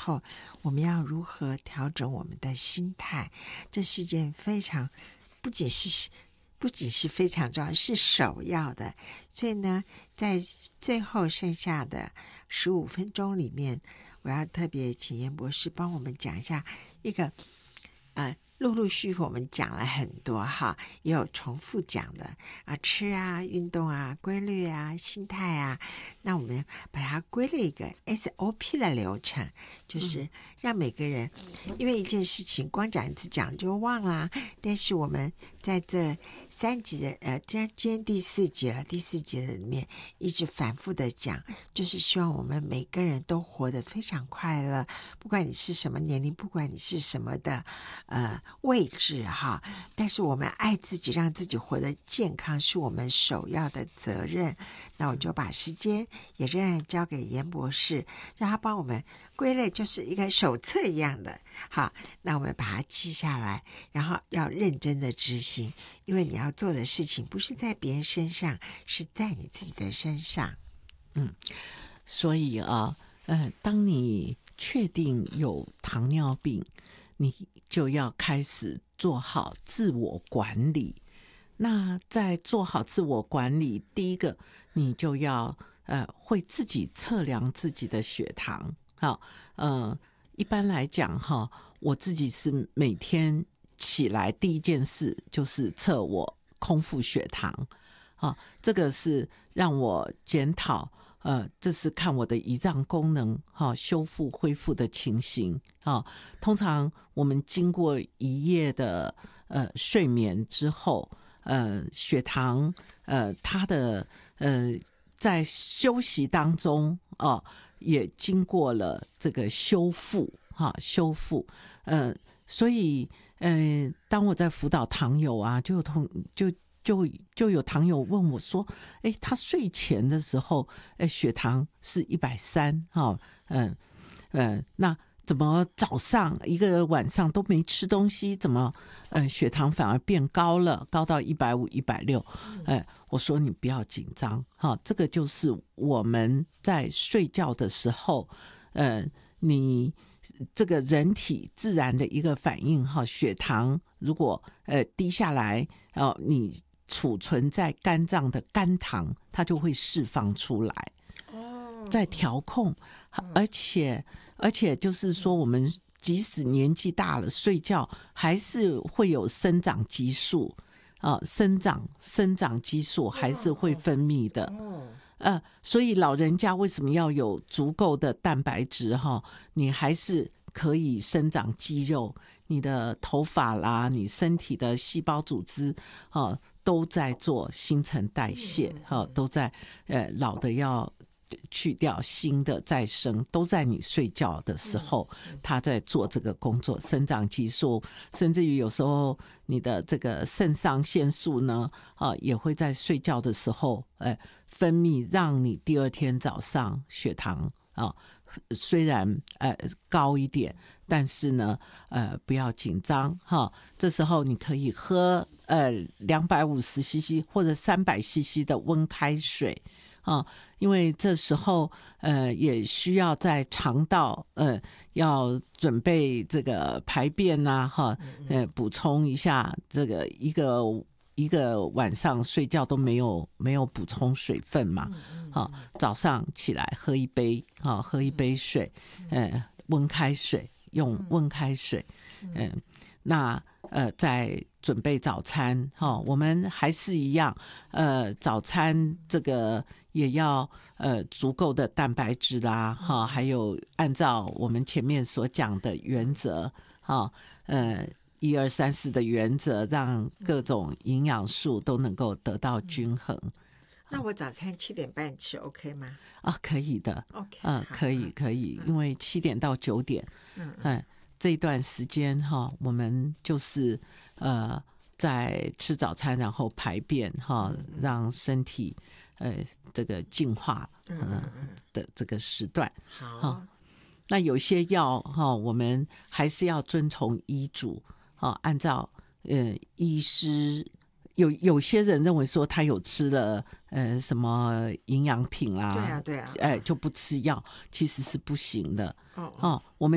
候，我们要如何调整我们的心态？这是一件非常不仅是非常重要，是首要的。所以呢，在最后剩下的15分钟里面，我要特别请严博士帮我们讲一下一个陆陆续续我们讲了很多哈，也有重复讲的吃啊、运动啊、规律啊、心态啊。那我们把它归了一个 SOP 的流程，就是让每个人，因为一件事情光讲一次讲就忘了，但是我们在这3集的今天第4集了，第4集的里面一直反复的讲，就是希望我们每个人都活得非常快乐，不管你是什么年龄，不管你是什么的位置哈，但是我们爱自己，让自己活得健康是我们首要的责任。那我就把时间也仍然交给严博士，让他帮我们归类，就是一个手册一样的。好，那我们把它记下来，然后要认真的执行，因为你要做的事情不是在别人身上，是在你自己的身上。 所以当你确定有糖尿病，你就要开始做好自我管理。那在做好自我管理，第一个你就要会自己测量自己的血糖。好，一般来讲哈，我自己是每天起来第一件事就是测我空腹血糖。这个是让我检讨这是看我的胰脏功能修复恢复的情形。通常我们经过一夜的睡眠之后，血糖它的在休息当中也经过了这个修复。所以当我在辅导糖友啊，就有糖友问我说，他睡前的时候血糖是130，那怎么早上一个晚上都没吃东西，怎么血糖反而变高了，高到150、160？我说你不要紧张，这个就是我们在睡觉的时候，你这个人体自然的一个反应，血糖如果低下来，你储存在肝脏的肝糖它就会释放出来，在调控。而且就是说，我们即使年纪大了，睡觉还是会有生长激素生长激素还是会分泌的。所以老人家为什么要有足够的蛋白质你还是可以生长肌肉，你的头发啦，你身体的细胞组织都在做新陈代谢都在老的要去掉，新的再生，都在你睡觉的时候他在做这个工作，生长激素，甚至于有时候你的这个肾上腺素呢也会在睡觉的时候分泌，让你第二天早上血糖虽然高一点，但是呢不要紧张这时候你可以喝250cc 或者300cc 的温开水因为这时候也需要在肠道要准备这个排便补充一下这个一个晚上睡觉都没有补充水分嘛早上起来喝一杯水温开水，用温开水那在准备早餐我们还是一样早餐这个也要足够的蛋白质啦还有按照我们前面所讲的原则1、2、3、4的原则，让各种营养素都能够得到均衡。 那我早餐7点半吃 OK 吗？ 可以的 OK 可以因为7点到9点这一段时间我们就是在吃早餐然后排便让身体这个净化的这个时段。 好那有些药我们还是要遵从医嘱按照医师有些人认为说他有吃了什么营养品啦对啊就不吃药，其实是不行的我们